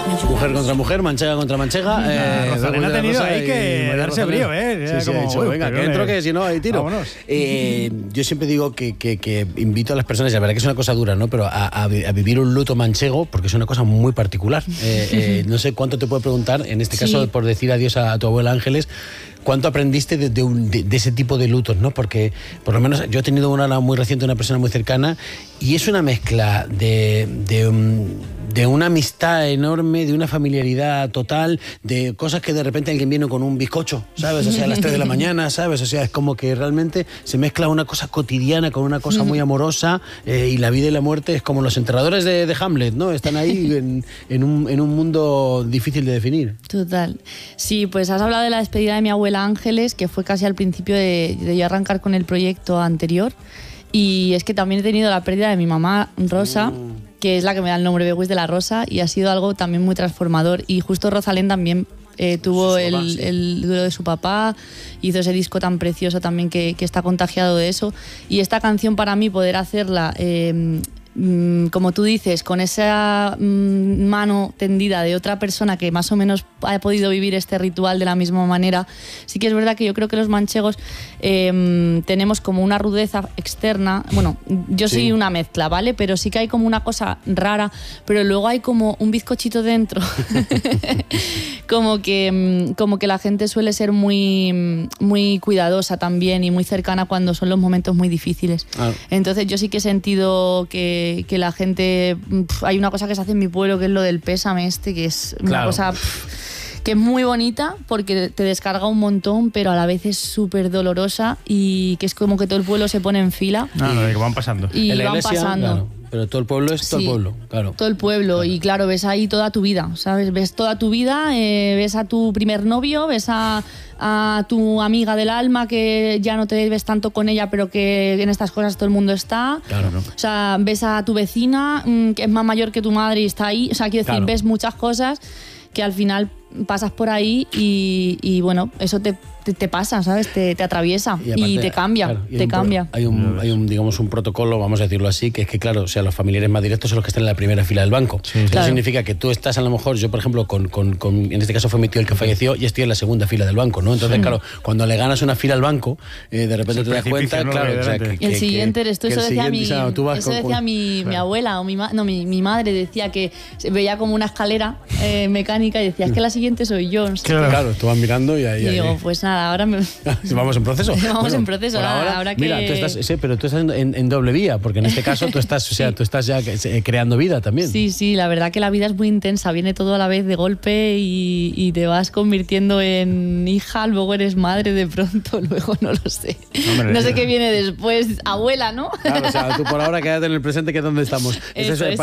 Mujer contra mujer, manchega contra manchega. Rosalén ha tenido ahí que darse brío, Sí, como, dicho, venga, que entro, que si no, ahí tiro. Vámonos. Yo siempre digo que invito a las personas, y la verdad que es una cosa dura, ¿no? Pero a vivir un luto manchego, porque es una cosa muy particular. No sé cuánto te puedo preguntar, en este caso, por decir adiós a tu abuela Ángeles, ¿cuánto aprendiste de ese tipo de lutos, ¿no? Porque, por lo menos, yo he tenido una muy reciente, una persona muy cercana, y es una mezcla de una amistad enorme, de una familiaridad total, de cosas que de repente alguien viene con un bizcocho, ¿sabes? O sea, a las 3 de la mañana, ¿sabes? O sea, es como que realmente se mezcla una cosa cotidiana con una cosa muy amorosa, y la vida y la muerte es como los enterradores de Hamlet, ¿no? Están ahí en un mundo difícil de definir. Total. Sí, pues has hablado de la despedida de mi abuela Ángeles, que fue casi al principio de yo arrancar con el proyecto anterior. Y es que también he tenido la pérdida de mi mamá Rosa, que es la que me da el nombre Begüis de la Rosa, y ha sido algo también muy transformador. Y justo Rosalén también tuvo el duelo de su papá, hizo ese disco tan precioso también que está contagiado de eso. Y esta canción, para mí, poder hacerla, como tú dices, con esa mano tendida de otra persona que más o menos ha podido vivir este ritual de la misma manera, sí que es verdad que yo creo que los manchegos tenemos como una rudeza externa. Bueno, yo soy una mezcla, ¿vale? Pero sí que hay como una cosa rara, pero luego hay como un bizcochito dentro. como que la gente suele ser muy, muy cuidadosa también y muy cercana cuando son los momentos muy difíciles. Entonces yo sí que he sentido que la gente... hay una cosa que se hace en mi pueblo, que es lo del pésame que es una cosa... que es muy bonita porque te descarga un montón, pero a la vez es súper dolorosa, y que es como que todo el pueblo se pone en fila. Que van pasando. Y en la van iglesia, pasando. Claro, pero todo el pueblo es todo el pueblo, claro. Todo el pueblo, y claro, ves ahí toda tu vida, ¿sabes? Ves toda tu vida, ves a tu primer novio, ves a tu amiga del alma que ya no te ves tanto con ella, pero que en estas cosas todo el mundo está. Claro, ¿no? O sea, ves a tu vecina, que es más mayor que tu madre y está ahí. O sea, quiero decir, ves muchas cosas que al final pasas por ahí y bueno, eso te pasa, ¿sabes? Te atraviesa y te cambia, claro, cambia. Hay un, digamos, un protocolo, vamos a decirlo así, que es que, claro, o sea, los familiares más directos son los que están en la primera fila del banco. Eso significa que tú estás, a lo mejor, yo, por ejemplo, en este caso fue mi tío el que falleció, y estoy en la segunda fila del banco, ¿no? Entonces, claro, cuando le ganas una fila al banco, de repente te das cuenta, claro, o sea, el siguiente eres tú. Eso decía mi abuela, o mi madre decía que se veía como una escalera mecánica y decía, es que la siguiente soy yo. No sé claro, tú vas mirando y ahí... Y digo, pues nada, ahora vamos en proceso. Vamos en proceso. Ahora que... Mira, tú estás, pero tú estás en doble vía, porque en este caso tú estás, o sea, tú estás ya creando vida también. Sí, la verdad que la vida es muy intensa, viene todo a la vez de golpe y te vas convirtiendo en hija, luego eres madre de pronto, luego no lo sé. No sé qué viene después, abuela, ¿no? Claro, o sea, tú por ahora quédate en el presente, que es donde estamos. Eso es.